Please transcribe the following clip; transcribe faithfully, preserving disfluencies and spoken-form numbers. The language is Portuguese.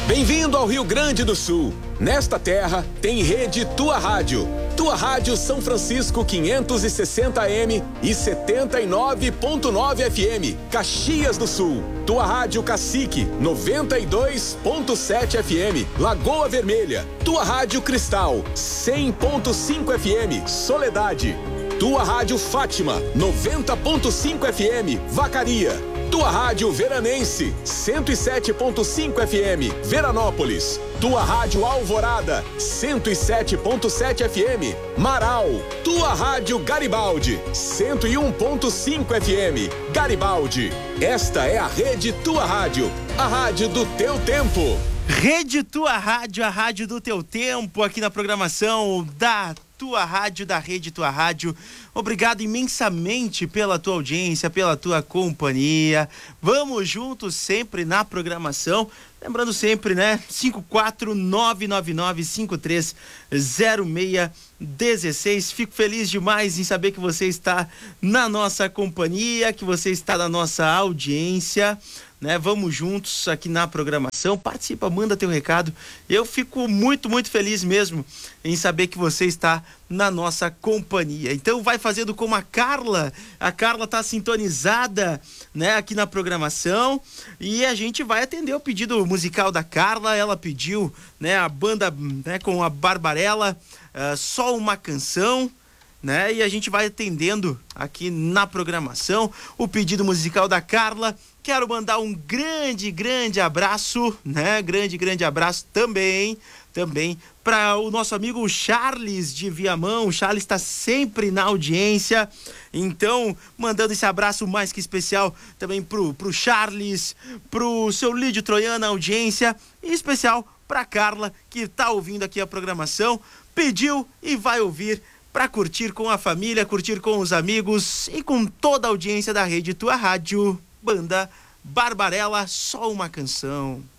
Bem-vindo ao Rio Grande do Sul. Nesta terra tem rede Tua Rádio. Tua Rádio São Francisco quinhentos e sessenta A M e setenta e nove ponto nove F M, Caxias do Sul. Tua Rádio Cacique noventa e dois ponto sete F M, Lagoa Vermelha. Tua Rádio Cristal cem ponto cinco F M, Soledade. Tua Rádio Fátima noventa ponto cinco F M, Vacaria. Tua Rádio Veranense cento e sete ponto cinco F M, Veranópolis. Tua Rádio Alvorada cento e sete ponto sete F M, Marau. Tua Rádio Garibaldi cento e um ponto cinco F M, Garibaldi. Esta é a Rede Tua Rádio, a rádio do teu tempo. Rede Tua Rádio, a rádio do teu tempo, aqui na programação da Tua Rádio, da Rede Tua Rádio. Obrigado imensamente pela tua audiência, pela tua companhia. Vamos juntos sempre na programação. Lembrando sempre, né? cinco quatro nove nove nove cinco três zero seis um seis. Fico feliz demais em saber que você está na nossa companhia, que você está na nossa audiência, né? Vamos juntos aqui na programação. Participa, manda teu recado. Eu fico muito, muito feliz mesmo em saber que você está na nossa companhia. Então vai fazendo como a Carla. A Carla tá sintonizada, né, aqui na programação, e a gente vai atender o pedido musical da Carla. Ela pediu, né, a banda, né, com a Barbarella, uh, Só Uma Canção, né? E a gente vai atendendo aqui na programação o pedido musical da Carla. Quero mandar um grande, grande abraço, né? Grande, grande abraço também, também para o nosso amigo Charles de Viamão. O Charles está sempre na audiência, então mandando esse abraço mais que especial também pro, pro Charles, pro seu Lídio Troiano na audiência, e especial para Carla, que está ouvindo aqui a programação, pediu e vai ouvir para curtir com a família, curtir com os amigos e com toda a audiência da Rede Tua Rádio. Banda Barbarella, Só Uma Canção.